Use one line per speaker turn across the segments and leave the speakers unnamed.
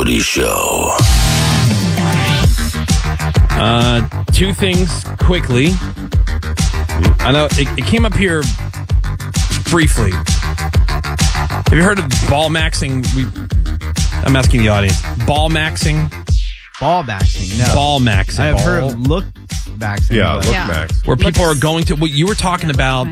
Woody Show.
Two things quickly. I know it came up here briefly. Have you heard of ball maxing? I'm asking the audience. Ball maxing?
Ball maxing, no.
Ball maxing.
I've heard of look maxing.
Yeah,
but-
look max.
Where people are going to, what you were talking about,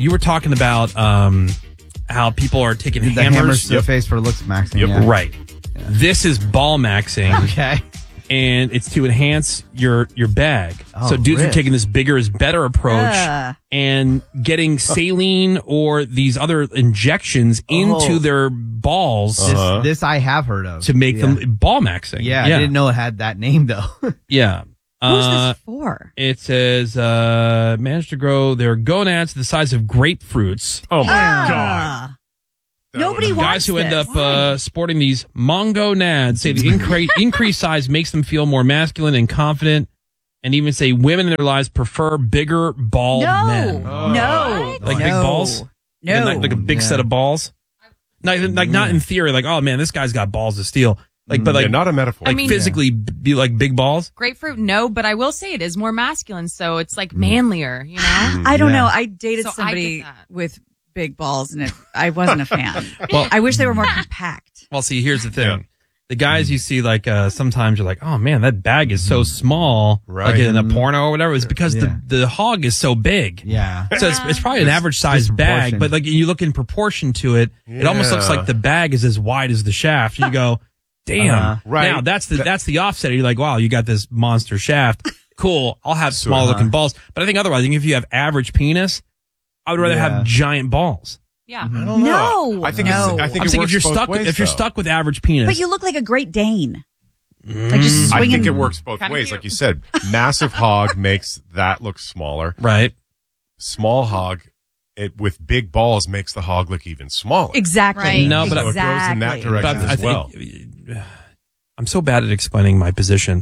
how people are taking
The hammers
hammers.
to the face for looks maxing.
Yep.
Yeah.
Right. This is ball maxing.
Okay.
And it's to enhance your bag.
Oh,
so dudes are
really?
taking this bigger is better approach and getting saline or these other injections into their balls
This I have heard of.
to make them ball maxing.
Yeah, I didn't know it had that name, though.
Yeah.
Who's this for?
It says, managed to grow their gonads to the size of grapefruits.
Oh, my God.
Nobody wants
Guys who end
this.
up sporting these Mongo nads say the increased size makes them feel more masculine and confident, and even say women in their lives prefer bigger bald men.
No.
Like big balls?
No.
And like a big set of balls? Like not in theory, like, oh man, this guy's got balls of steel. Like, but like,
Yeah, not a metaphor.
like physically be like big balls?
Grapefruit, no, but I will say it is more masculine, so it's like manlier, you know?
I don't
Yeah.
know. I dated
So I
somebody
get that.
with big balls, and I wasn't a fan.
Well-
I wish they were more compact.
Well, see, here's the thing.
Yeah.
The guys you see, like, sometimes you're like, oh man, that bag is so small,
Right.
like in a porno or whatever. It's because
Yeah.
the hog is so big.
Yeah.
So it's probably an average size bag,
disproportion.
but like you look in proportion to it, it almost looks
Yeah.
like the bag is as wide as the shaft. And you go, damn.
Right.
Now that's the offset. You're like, wow, you got this monster shaft. Cool. I'll have small looking balls. But I think otherwise, I think if you have average penis, I would rather
Yeah.
have giant balls.
Yeah.
I don't know.
No.
I think
No.
it's, I think
I'm
it
saying
works
if you're
both
stuck
ways,
if you're
though.
stuck with average penis,
But you look like a Great Dane. Like just
I
swinging.
think it works both
Kinda
ways.
cute.
Like you said, massive hog makes that look smaller.
right?
Small hog, with big balls, makes the hog look even smaller.
Exactly.
Right.
No, but
So it goes in that
Exactly.
direction
But I
as well.
think I'm so bad at explaining my position.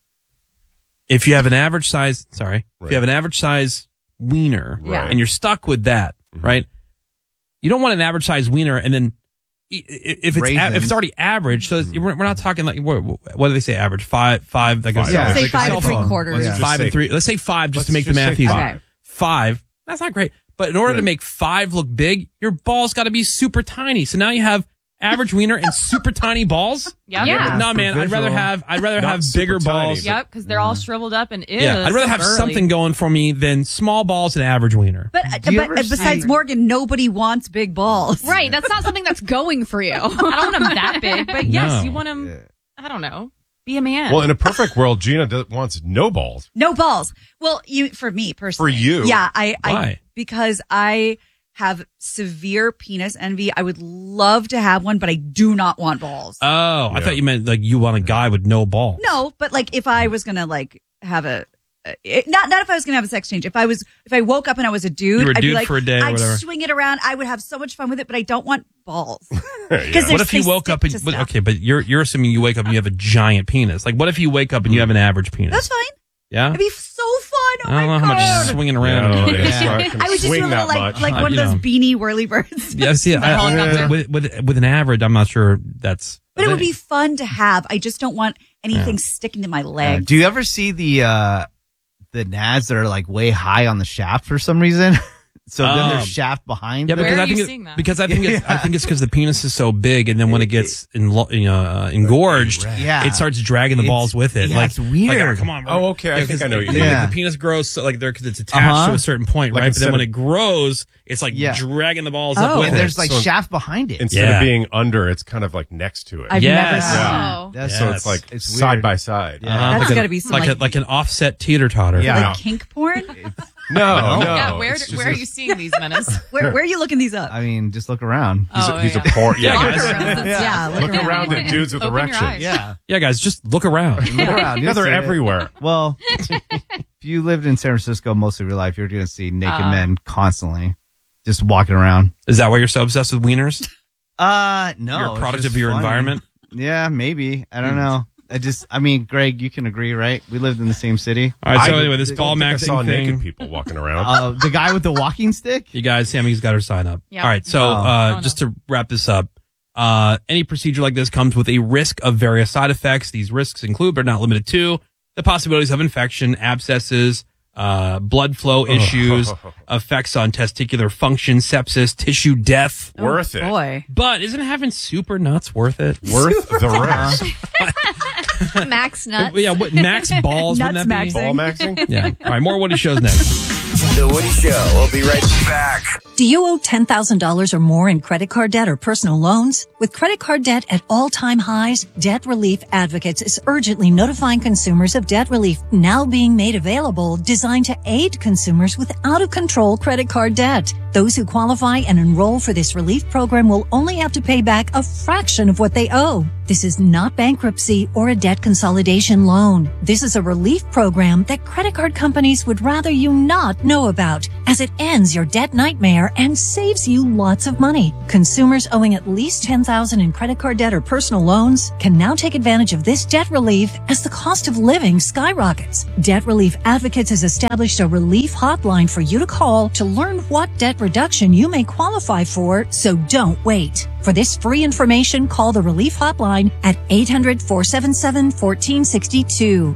If you have an average size, if you have an average size wiener,
Right.
and you're stuck with that, right? You don't want an average size wiener, and then if it's already average, so we're not talking like what do they say average five like a
Yeah.
Say
like a
5
cell
and 3
phone.
quarters.
Yeah.
Five
say-
and 3. Let's say 5 just to
let's
make the
just
math
say
easy.
five. Okay.
5. That's not great, but in order to make 5 look big, your balls got to be super tiny. So now you have average wiener and super tiny balls.
Yep.
Yeah.
No, man, I'd rather have
Not super
bigger
tiny,
balls.
but-
Yep, because they're all shriveled up and
Yeah, I'd rather have something going for me than small balls and average wiener.
But,
Do you ever
besides
see-
Morgan, nobody wants big balls.
Right, that's not something that's going for you. I don't want them that big, but yes,
No.
you want them, I don't know, be a man.
Well, in a perfect world, Gina wants no balls.
No balls. Well, for me personally.
For you?
Yeah,
Why?
because I have severe penis envy. I would love to have one, but I do not want balls.
Oh, I thought you meant like you want a guy with no balls.
No, but like if I was gonna like have not if I was gonna have a sex change. If I woke up and I was a dude,
You were a
I'd be
dude
like,
for a day or
I'd
whatever.
swing it around. I would have so much fun with it, but I don't want balls.
Yeah.
What if you woke up and okay, but you're assuming you wake up and you have a giant penis. Like what if you wake up and you have an average penis?
That's fine.
Yeah.
It'd be so fun. Oh
I don't know
my
how
god.
much swinging around.
Yeah.
I would just do a little like one of those beanie whirly birds.
Yeah, see,
helicopter.
with an average, I'm not sure that's.
But it would be fun to have. I just don't want anything sticking to my leg.
Do you ever see the nads that are like way high on the shaft for some reason? So then there's shaft behind.
Yeah,
them?
because
Where
I
are you
think
seeing that?
because I think it's because the penis is so big, and then when it gets engorged,
Yeah.
it starts dragging the balls with it.
yeah,
like
it's weird.
Like, oh, come on.
Oh, okay, I think I know what you mean.
Yeah.
The penis grows so, like there because it's attached to a certain point,
Like
right? But then
instead
when
of-
it grows, it's like
Yeah.
dragging the balls
Oh.
up with
And
it.
there's like
So-
shaft behind it.
Instead
Yeah.
of being under, it's kind of like next to it.
I've
Yes.
never seen.
Yeah.
Oh.
That's
So
Yes.
it's like
It's
side
weird.
by side.
Yeah.
That's
like
gotta be some,
like an offset teeter totter.
Yeah.
Like kink porn?
No, no.
yeah, where
it's just-
are you seeing these, Menace?
Where are you looking these up?
I mean, just look around.
He's a poor.
Yeah,
Yeah,
guys.
guys.
Yeah,
Look around at dudes with
Open your
erections.
eyes.
Yeah.
Yeah, guys, just look around.
Look around.
Yeah, they're
You'll see it.
everywhere.
Well, if you lived in San Francisco most of your life, you're going to see naked men constantly just walking around.
Is that why you're so obsessed with wieners?
No.
You're a
it's
product
just
of your
funny.
environment.
Yeah, maybe. I don't know. I mean, Greg, you can agree, right? We lived in the same city.
All right, so
I
anyway, this
don't
ball
think I saw
maxing
naked
thing.
people walking around.
The guy with the walking stick?
You guys, Sammy's got her sign up.
Yep.
All right, so
Oh.
just to wrap this up, Any procedure like this comes with a risk of various side effects. These risks include, but are not limited to, the possibilities of infection, abscesses, blood flow issues, effects on testicular function, sepsis, tissue death.
Worth it.
Boy.
But isn't having super nuts worth it?
Worth the risk.
Max nuts.
Yeah, what Max balls wouldn't that
Nuts
be?
maxing.
Ball maxing?
Yeah. All right, more Woody shows next.
The Woody Show. We'll be right back.
Do you owe $10,000 or more in credit card debt or personal loans? With credit card debt at all-time highs, Debt Relief Advocates is urgently notifying consumers of debt relief now being made available, designed to aid consumers with out-of-control credit card debt. Those who qualify and enroll for this relief program will only have to pay back a fraction of what they owe. This is not bankruptcy or a debt consolidation loan. This is a relief program that credit card companies would rather you not know about, as it ends your debt nightmare and saves you lots of money. Consumers owing at least $10,000 in credit card debt or personal loans can now take advantage of this debt relief as the cost of living skyrockets. Debt Relief Advocates has established a relief hotline for you to call to learn what debt reduction you may qualify for, so don't wait. For this free information, call the Relief Hotline at 800-477-1462.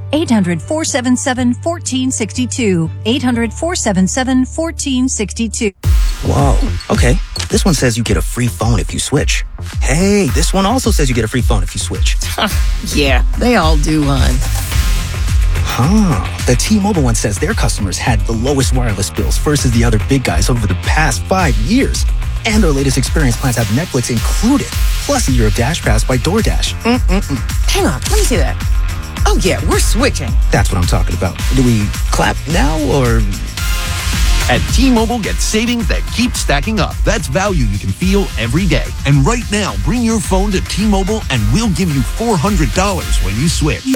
800-477-1462. 800-477-1462.
Whoa. Okay. This one says you get a free phone if you switch. Hey, this one also says you get a free phone if you switch.
Yeah, they all do, hon.
Huh. The T-Mobile one says their customers had the lowest wireless bills versus the other big guys over the past 5 years. And their latest experience plans have Netflix included, plus a year of Dash Pass by DoorDash.
Hang on, let me see that. Oh, yeah, we're switching.
That's what I'm talking about. Do we clap now or...
At T-Mobile, get savings that keep stacking up. That's value you can feel every day. And right now, bring your phone to T-Mobile and we'll give you $400 when you switch.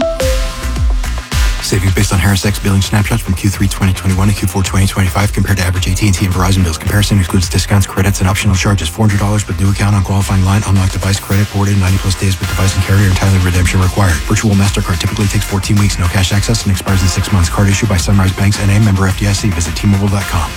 Savings based on Harris X billing snapshots from Q3 2021 to Q4 2025 compared to average AT&T and Verizon bills. Comparison excludes discounts, credits, and optional charges. $400 with new account on qualifying line. Unlocked device credit ported 90 plus days with device and carrier. Entirely redemption required. Virtual MasterCard typically takes 14 weeks. No cash access and expires in 6 months. Card issued by Sunrise Banks N.A. member FDIC. Visit T-Mobile.com.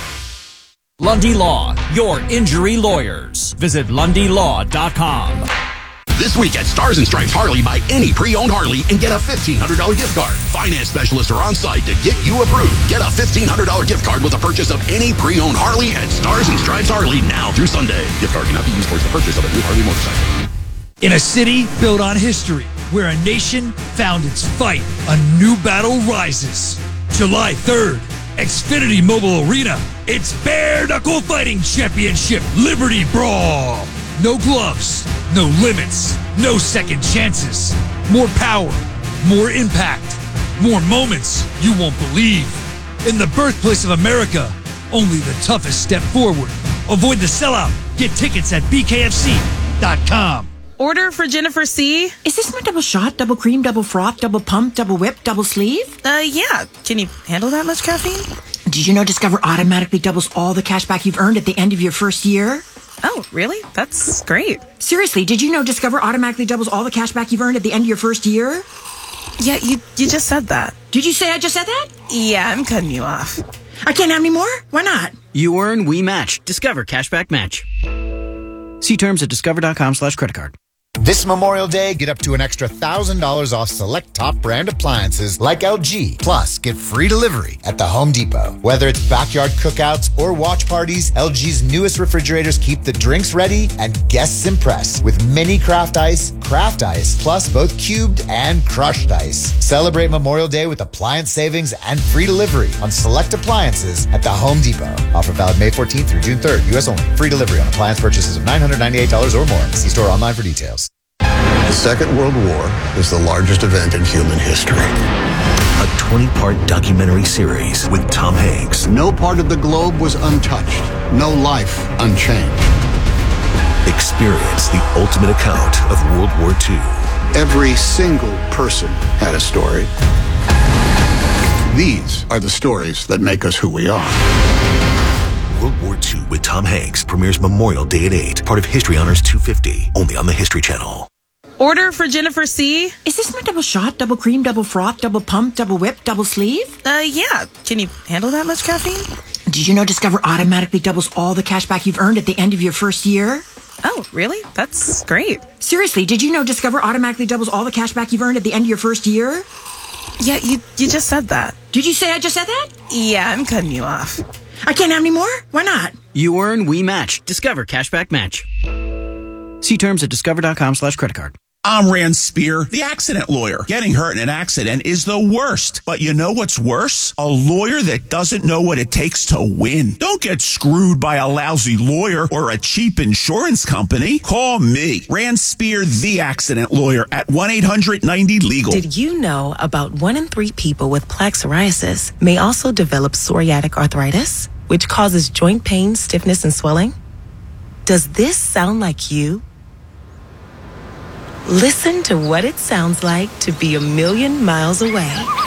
Lundy Law, your injury lawyers. Visit LundyLaw.com.
This week at Stars and Stripes Harley, buy any pre-owned Harley and get a $1,500 gift card. Finance specialists are on site to get you approved. Get a $1,500 gift card with the purchase of any pre-owned Harley at Stars and Stripes Harley now through Sunday. Gift card cannot be used towards the purchase of a new Harley motorcycle.
In a city built on history, where a nation found its fight, a new battle rises. July 3rd, Xfinity Mobile Arena. It's Bare Knuckle Fighting Championship Liberty Brawl. No gloves, no limits, no second chances. More power, more impact, more moments you won't believe. In the birthplace of America, only the toughest step forward. Avoid the sellout. Get tickets at BKFC.com.
Order for Jennifer C. Is this my double shot, double cream, double froth, double pump, double whip, double sleeve? Yeah. Can you handle that much caffeine? Did you know Discover automatically doubles all the cash back you've earned at the end of your first year? Oh, really? That's great. Seriously, did you know Discover automatically doubles all the cash back you've earned at the end of your first year? Yeah, you just said that. Did you say I just said that? Yeah, I'm cutting you off. I can't have any more? Why not?
You earn, we match. Discover Cashback Match. See terms at discover.com/creditcard.
This Memorial Day, get up to an extra $1,000 off select top brand appliances like LG. Plus, get free delivery at the Home Depot. Whether it's backyard cookouts or watch parties, LG's newest refrigerators keep the drinks ready and guests impressed with mini craft ice, plus both cubed and crushed ice. Celebrate Memorial Day with appliance savings and free delivery on select appliances at the Home Depot. Offer valid May 14th through June 3rd. U.S. only. Free delivery on appliance purchases of $998 or more. See store online for details.
The Second World War is the largest event in human history.
A 20-part documentary series with Tom Hanks.
No part of the globe was untouched. No life unchanged.
Experience the ultimate account of World War II.
Every single person had a story. These are the stories that make us who we are.
World War II with Tom Hanks premieres Memorial Day at 8. Part of History Honors 250. Only on the History Channel.
Order for Jennifer C. Is this my double shot, double cream, double froth, double pump, double whip, double sleeve? Yeah. Can you handle that much caffeine? Did you know Discover automatically doubles all the cash back you've earned at the end of your first year? Oh, really? That's great. Seriously, did you know Discover automatically doubles all the cash back you've earned at the end of your first year?
Yeah, you just said that.
Did you say I just said that?
Yeah, I'm cutting you off.
I can't have any more? Why not?
You earn, we match. Discover Cashback Match. See terms at discover.com/creditcard.
I'm Rand Spear, the accident lawyer. Getting hurt in an accident is the worst. But you know what's worse? A lawyer that doesn't know what it takes to win. Don't get screwed by a lousy lawyer or a cheap insurance company. Call me, Rand Spear, the accident lawyer, at 1-800-90-LEGAL.
Did you know about 1 in 3 people with plaque psoriasis may also develop psoriatic arthritis, which causes joint pain, stiffness, and swelling? Does this sound like you? Listen to what it sounds like to be a million miles away.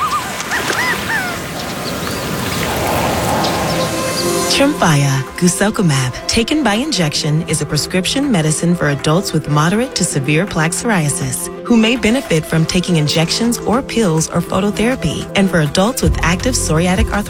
Tremfya guselkumab, taken by injection, is a prescription medicine for adults with moderate to severe plaque psoriasis who may benefit from taking injections or pills or phototherapy, and for adults with active psoriatic arthritis.